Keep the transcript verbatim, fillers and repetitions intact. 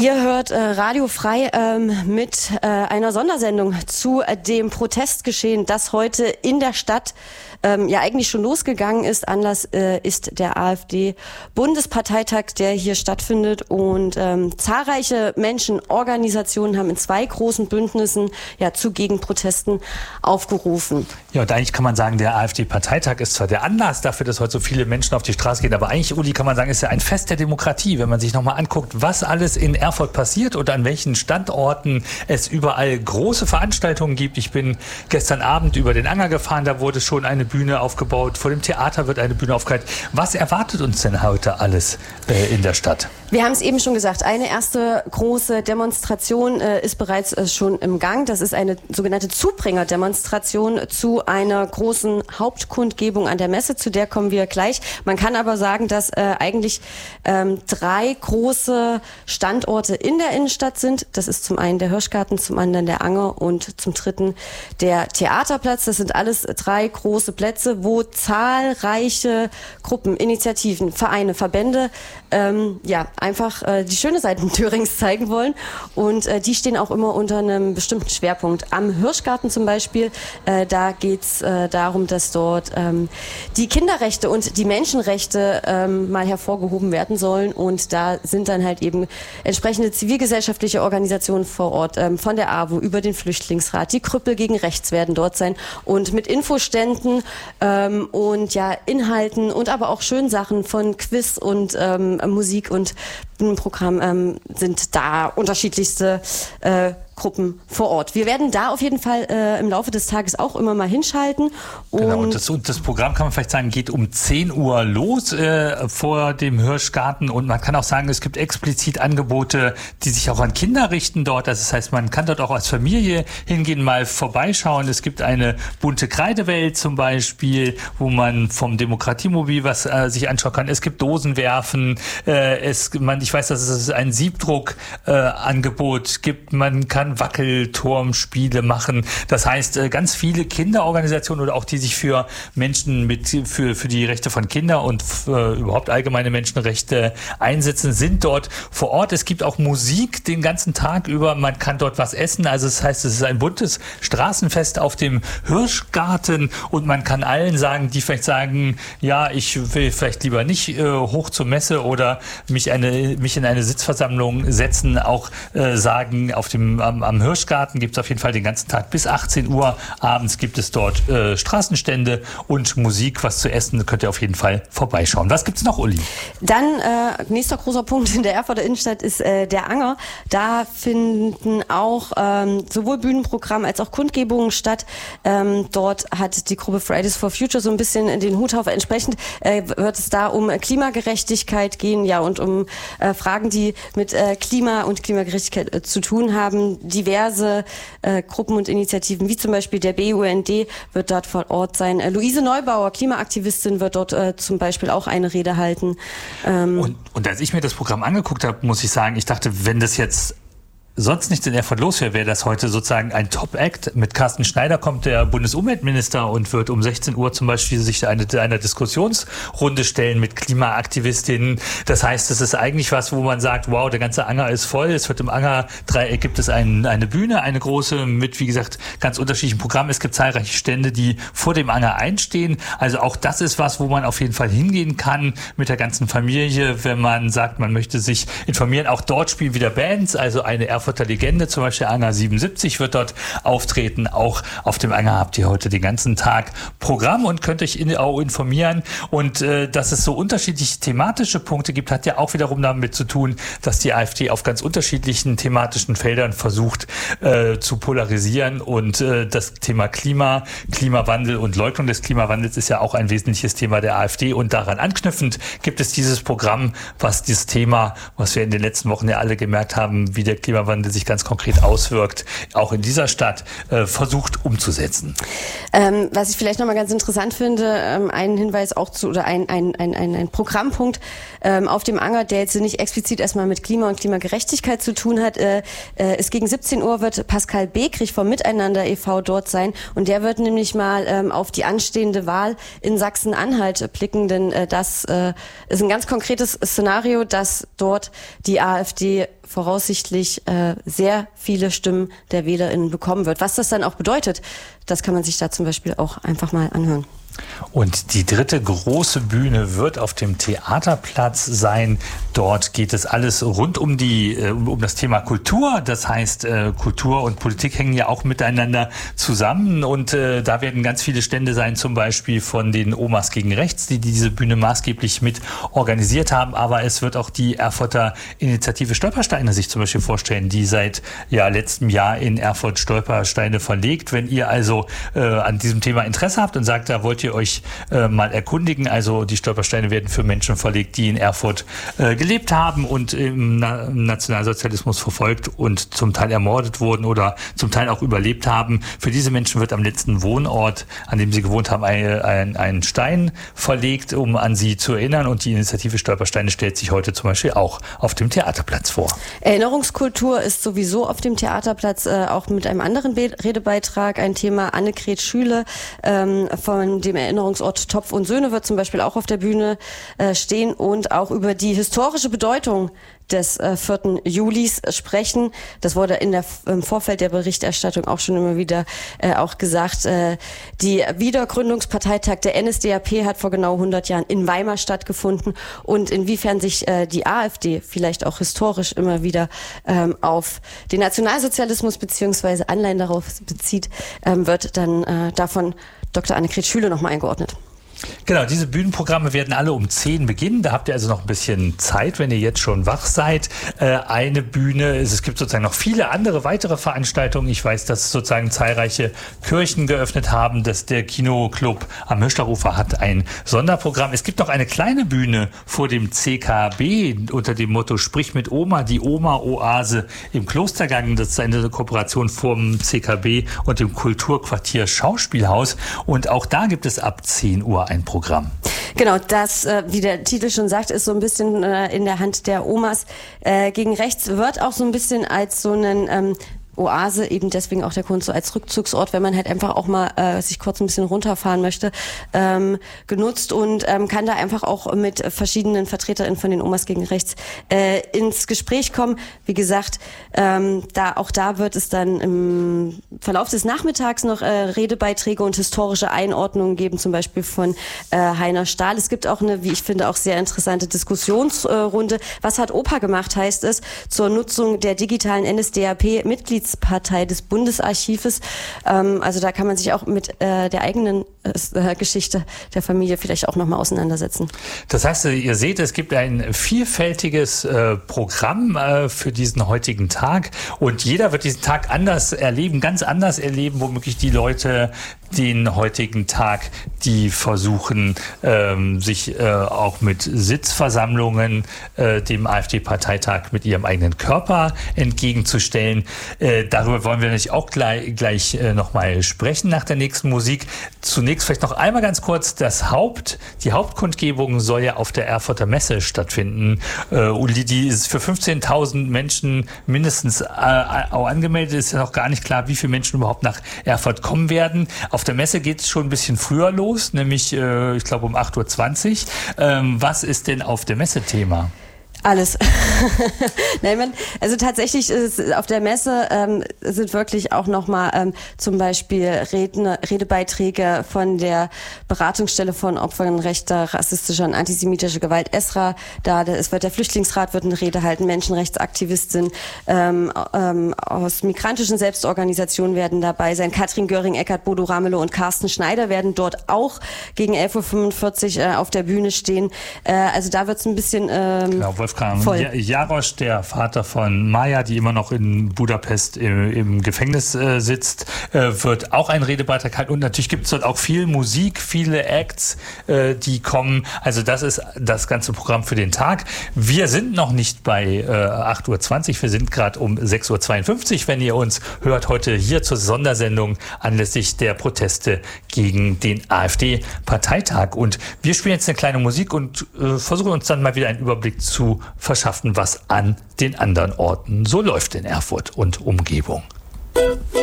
Ihr hört äh, Radio Frei ähm, mit äh, einer Sondersendung zu äh, dem Protestgeschehen, das heute in der Stadt ähm, ja eigentlich schon losgegangen ist. Anlass äh, ist der AfD-Bundesparteitag, der hier stattfindet, und ähm, zahlreiche Menschen, Organisationen haben in zwei großen Bündnissen ja zu Gegenprotesten aufgerufen. Ja, und eigentlich kann man sagen, der AfD-Parteitag ist zwar der Anlass dafür, dass heute so viele Menschen auf die Straße gehen, aber eigentlich, Uli, kann man sagen, ist ja ein Fest der Demokratie, wenn man sich nochmal anguckt, was alles in Erfurt passiert und an welchen Standorten es überall große Veranstaltungen gibt. Ich bin gestern Abend über den Anger gefahren, da wurde schon eine Bühne aufgebaut, vor dem Theater wird eine Bühne aufgebaut. Was erwartet uns denn heute alles äh, in der Stadt? Wir haben es eben schon gesagt, eine erste große Demonstration äh, ist bereits äh, schon im Gang. Das ist eine sogenannte Zubringerdemonstration zu einer großen Hauptkundgebung an der Messe, zu der kommen wir gleich. Man kann aber sagen, dass äh, eigentlich ähm, drei große Standorte in der Innenstadt sind. Das ist zum einen der Hirschgarten, zum anderen der Anger und zum dritten der Theaterplatz. Das sind alles drei große Plätze, wo zahlreiche Gruppen, Initiativen, Vereine, Verbände ähm, ja einfach äh, die schöne Seite Thürings zeigen wollen, und äh, die stehen auch immer unter einem bestimmten Schwerpunkt. Am Hirschgarten zum Beispiel, äh, da geht's äh, darum, dass dort ähm, die Kinderrechte und die Menschenrechte ähm, mal hervorgehoben werden sollen, und da sind dann halt eben entsprechende zivilgesellschaftliche Organisationen vor Ort, ähm, von der A W O über den Flüchtlingsrat, die Krüppel gegen Rechts werden dort sein, und mit Infoständen ähm, und ja Inhalten und aber auch schönen Sachen von Quiz und ähm, Musik und Programm ähm, sind da unterschiedlichste äh, Gruppen vor Ort. Wir werden da auf jeden Fall äh, im Laufe des Tages auch immer mal hinschalten. Und genau, und das, und das Programm, kann man vielleicht sagen, geht um zehn Uhr los äh, vor dem Hirschgarten, und man kann auch sagen, es gibt explizit Angebote, die sich auch an Kinder richten dort. Das heißt, man kann dort auch als Familie hingehen, mal vorbeischauen. Es gibt eine bunte Kreidewelt zum Beispiel, wo man vom Demokratiemobil was äh, sich anschauen kann. Es gibt Dosenwerfen, äh, es, man, ich weiß, dass es ein Siebdruck-Angebot äh, gibt. Man kann Wackelturmspiele machen. Das heißt, ganz viele Kinderorganisationen oder auch die sich für Menschen mit, für, für die Rechte von Kindern und äh, überhaupt allgemeine Menschenrechte einsetzen, sind dort vor Ort. Es gibt auch Musik den ganzen Tag über. Man kann dort was essen. Also das heißt, es ist ein buntes Straßenfest auf dem Hirschgarten, und man kann allen sagen, die vielleicht sagen, ja, ich will vielleicht lieber nicht äh, hoch zur Messe oder mich, eine, mich in eine Sitzversammlung setzen, auch äh, sagen, auf dem Am, am Hirschgarten gibt es auf jeden Fall den ganzen Tag bis achtzehn Uhr. Abends gibt es dort äh, Straßenstände und Musik, was zu essen. Könnt ihr auf jeden Fall vorbeischauen. Was gibt's noch, Uli? Dann äh, nächster großer Punkt in der Erfurter Innenstadt ist äh, der Anger. Da finden auch ähm, sowohl Bühnenprogramm als auch Kundgebungen statt. Ähm, dort hat die Gruppe Fridays for Future so ein bisschen den Hut auf. Entsprechend äh, wird es da um Klimagerechtigkeit gehen, ja, und um äh, Fragen, die mit äh, Klima und Klimagerechtigkeit äh, zu tun haben. Diverse äh, Gruppen und Initiativen, wie zum Beispiel der B U N D, wird dort vor Ort sein. Äh, Luise Neubauer, Klimaaktivistin, wird dort äh, zum Beispiel auch eine Rede halten. Ähm und, und als ich mir das Programm angeguckt habe, muss ich sagen, ich dachte, wenn das jetzt sonst nichts in Erfurt los wäre, wäre das heute sozusagen ein Top-Act. Mit Carsten Schneider kommt der Bundesumweltminister und wird um sechzehn Uhr zum Beispiel sich eine, einer Diskussionsrunde stellen mit Klimaaktivistinnen. Das heißt, es ist eigentlich was, wo man sagt, wow, der ganze Anger ist voll. Es wird im Anger-Dreieck gibt es ein, eine Bühne, eine große, mit, wie gesagt, ganz unterschiedlichen Programmen. Es gibt zahlreiche Stände, die vor dem Anger einstehen. Also auch das ist was, wo man auf jeden Fall hingehen kann mit der ganzen Familie, wenn man sagt, man möchte sich informieren. Auch dort spielen wieder Bands, also eine Erfurter Legende, zum Beispiel Anger siebenundsiebzig wird dort auftreten. Auch auf dem Anger habt ihr heute den ganzen Tag Programm und könnt euch in, auch informieren. Und äh, dass es so unterschiedliche thematische Punkte gibt, hat ja auch wiederum damit zu tun, dass die AfD auf ganz unterschiedlichen thematischen Feldern versucht äh, zu polarisieren. Und äh, das Thema Klima, Klimawandel und Leugnung des Klimawandels ist ja auch ein wesentliches Thema der AfD. Und daran anknüpfend gibt es dieses Programm, was dieses Thema, was wir in den letzten Wochen ja alle gemerkt haben, wie der Klimawandel sich ganz konkret auswirkt, auch in dieser Stadt äh, versucht umzusetzen. Ähm, was ich vielleicht nochmal ganz interessant finde, ähm, einen Hinweis auch zu, oder ein, ein, ein, ein, ein Programmpunkt ähm, auf dem Anger, der jetzt nicht explizit erstmal mit Klima und Klimagerechtigkeit zu tun hat. Äh, äh, es gegen siebzehn Uhr wird Pascal Begrich vom Miteinander e V dort sein, und der wird nämlich mal ähm, auf die anstehende Wahl in Sachsen-Anhalt blicken, denn äh, das äh, ist ein ganz konkretes Szenario, dass dort die AfD voraussichtlich äh, sehr viele Stimmen der WählerInnen bekommen wird. Was das dann auch bedeutet, das kann man sich da zum Beispiel auch einfach mal anhören. Und die dritte große Bühne wird auf dem Theaterplatz sein. Dort geht es alles rund um die um das Thema Kultur. Das heißt, Kultur und Politik hängen ja auch miteinander zusammen. Und äh, da werden ganz viele Stände sein, zum Beispiel von den Omas gegen Rechts, die diese Bühne maßgeblich mit organisiert haben. Aber es wird auch die Erfurter Initiative Stolpersteine sich zum Beispiel vorstellen, die seit ja, letztem Jahr in Erfurt Stolpersteine verlegt. Wenn ihr also äh, an diesem Thema Interesse habt und sagt, da wollt ihr euch äh, mal erkundigen. Also die Stolpersteine werden für Menschen verlegt, die in Erfurt äh, gelebt haben und im, Na- im Nationalsozialismus verfolgt und zum Teil ermordet wurden oder zum Teil auch überlebt haben. Für diese Menschen wird am letzten Wohnort, an dem sie gewohnt haben, ein, ein, ein Stein verlegt, um an sie zu erinnern. Und die Initiative Stolpersteine stellt sich heute zum Beispiel auch auf dem Theaterplatz vor. Erinnerungskultur ist sowieso auf dem Theaterplatz äh, auch mit einem anderen Be- Redebeitrag ein Thema. Annegret Schüle ähm, von dem Erinnerungsort Topf und Söhne wird zum Beispiel auch auf der Bühne äh, stehen und auch über die historische Bedeutung des äh, vierten Julis sprechen. Das wurde in der, im Vorfeld der Berichterstattung auch schon immer wieder äh, auch gesagt. Äh, die Wiedergründungsparteitag der N S D A P hat vor genau hundert Jahren in Weimar stattgefunden und inwiefern sich äh, die AfD vielleicht auch historisch immer wieder ähm, auf den Nationalsozialismus beziehungsweise Anleihen darauf bezieht, ähm, wird dann äh, davon Doktor Annegret Schüle nochmal eingeordnet. Genau, diese Bühnenprogramme werden alle um zehn beginnen. Da habt ihr also noch ein bisschen Zeit, wenn ihr jetzt schon wach seid. Äh, eine Bühne, es gibt sozusagen noch viele andere weitere Veranstaltungen. Ich weiß, dass sozusagen zahlreiche Kirchen geöffnet haben, dass der Kinoclub am Höchstarufer hat ein Sonderprogramm. Es gibt noch eine kleine Bühne vor dem C K B unter dem Motto Sprich mit Oma, die Oma-Oase im Klostergang. Das ist eine Kooperation vom C K B und dem Kulturquartier Schauspielhaus. Und auch da gibt es ab zehn Uhr ein Programm. Genau, das, äh, wie der Titel schon sagt, ist so ein bisschen äh, in der Hand der Omas äh, gegen rechts, wird auch so ein bisschen als so einen ähm, Oase, eben deswegen auch der Kunst so als Rückzugsort, wenn man halt einfach auch mal äh, sich kurz ein bisschen runterfahren möchte, ähm, genutzt und ähm, kann da einfach auch mit verschiedenen VertreterInnen von den Omas gegen Rechts äh, ins Gespräch kommen. Wie gesagt, ähm, da auch da wird es dann im Verlauf des Nachmittags noch äh, Redebeiträge und historische Einordnungen geben, zum Beispiel von äh, Heiner Stahl. Es gibt auch eine, wie ich finde, auch sehr interessante Diskussionsrunde. Was hat Opa gemacht, heißt es, zur Nutzung der digitalen N S D A P-Mitglieds Partei des Bundesarchives. Ähm, also da kann man sich auch mit äh, der eigenen äh, Geschichte der Familie vielleicht auch nochmal auseinandersetzen. Das heißt, ihr seht, es gibt ein vielfältiges äh, Programm äh, für diesen heutigen Tag und jeder wird diesen Tag anders erleben, ganz anders erleben, womöglich die Leute den heutigen Tag, die versuchen, ähm, sich äh, auch mit Sitzversammlungen äh, dem AfD-Parteitag mit ihrem eigenen Körper entgegenzustellen. Äh, darüber wollen wir natürlich auch gleich, gleich äh, nochmal sprechen nach der nächsten Musik. Zunächst vielleicht noch einmal ganz kurz, das Haupt, die Hauptkundgebung soll ja auf der Erfurter Messe stattfinden. Äh, und die, die ist für fünfzehntausend Menschen mindestens äh, auch angemeldet. Ist ja noch gar nicht klar, wie viele Menschen überhaupt nach Erfurt kommen werden. Auf der Messe geht es schon ein bisschen früher los, nämlich, äh, ich glaube, um acht Uhr zwanzig. Ähm, was ist denn auf der Messe Thema? Alles. Nein, man, also tatsächlich ist auf der Messe ähm, sind wirklich auch nochmal ähm, zum Beispiel Redne, Redebeiträge von der Beratungsstelle von Opfern rechter, rassistischer und antisemitischer Gewalt ESRA. Da es wird der Flüchtlingsrat wird eine Rede halten, Menschenrechtsaktivistin ähm, ähm, aus migrantischen Selbstorganisationen werden dabei sein. Katrin Göring, Eckhard Bodo Ramelow und Carsten Schneider werden dort auch gegen elf Uhr fünfundvierzig äh, auf der Bühne stehen. Äh, also da wird es ein bisschen ähm, genau, Wolfgang Jarosch, der Vater von Maja, die immer noch in Budapest im, im Gefängnis äh, sitzt, äh, wird auch einen Redebeitrag halten. Und natürlich gibt es dort auch viel Musik, viele Acts, äh, die kommen. Also das ist das ganze Programm für den Tag. Wir sind noch nicht bei äh, acht Uhr zwanzig, wir sind gerade um sechs Uhr zweiundfünfzig, wenn ihr uns hört, heute hier zur Sondersendung anlässlich der Proteste gegen den AfD-Parteitag. Und wir spielen jetzt eine kleine Musik und äh, versuchen uns dann mal wieder einen Überblick zu verschaffen, was an den anderen Orten so läuft in Erfurt und Umgebung.